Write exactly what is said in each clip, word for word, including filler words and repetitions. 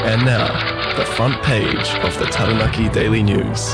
And now, the front page of the Taranaki Daily News.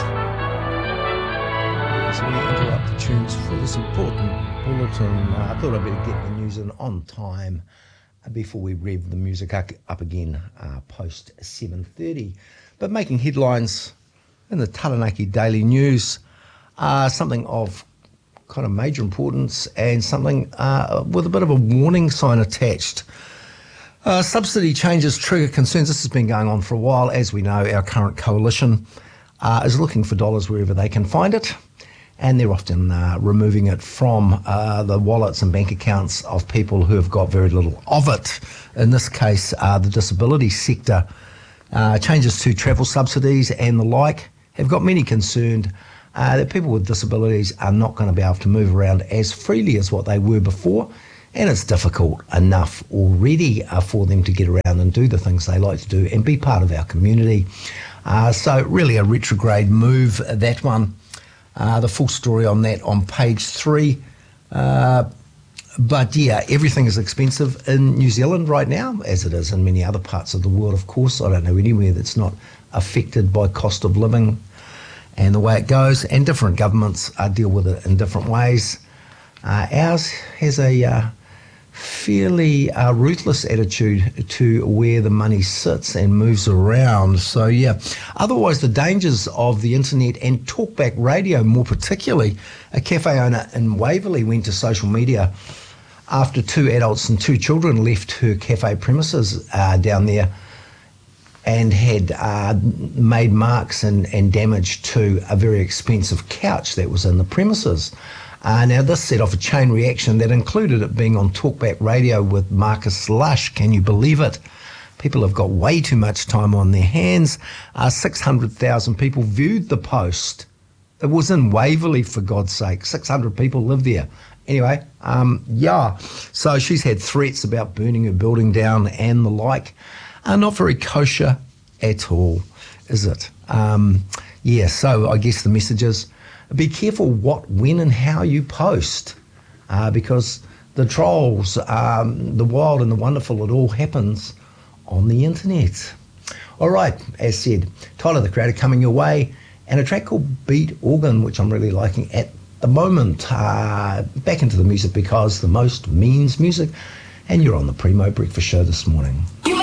So we interrupt the tunes for this important bulletin. Uh, I thought I'd better get the news in on time before we rev the music up again uh, post seven thirty. But making headlines in the Taranaki Daily News, uh, something of kind of major importance and something uh, with a bit of a warning sign attached. Uh, subsidy changes trigger concerns. This has been going on for a while. As we know, our current coalition uh, is looking for dollars wherever they can find it, and they're often uh, removing it from uh, the wallets and bank accounts of people who have got very little of it. In this case, uh, the disability sector. Uh, changes to travel subsidies and the like have got many concerned uh, that people with disabilities are not going to be able to move around as freely as what they were before. And it's difficult enough already uh, for them to get around and do the things they like to do and be part of our community. Uh, so really a retrograde move, that one. Uh, the full story on that on page three. Uh, but yeah, everything is expensive in New Zealand right now, as it is in many other parts of the world, of course. I don't know anywhere that's not affected by cost of living and the way it goes. And different governments uh, deal with it in different ways. Uh, ours has a uh, fairly uh, ruthless attitude to where the money sits and moves around. So yeah, otherwise the dangers of the internet and talkback radio more particularly. A cafe owner in Waverley went to social media after two adults and two children left her cafe premises uh, down there and had uh, made marks and, and damage to a very expensive couch that was in the premises. Uh, now, this set off a chain reaction that included it being on talkback radio with Marcus Lush. Can you believe it? People have got way too much time on their hands. Uh, six hundred thousand people viewed the post. It was in Waverley, for God's sake. six hundred people live there. Anyway, um, yeah. So she's had threats about burning her building down and the like. Uh, not very kosher at all, is it? Um, yeah, so I guess the message is, be careful what, when and how you post uh, because the trolls, um, the wild and the wonderful, it all happens on the internet. All right, as said, Tyler the Creator coming your way and a track called Beat Organ, which I'm really liking at the moment. Uh, back into the music because the most means music, and you're on the Primo Breakfast Show this morning. You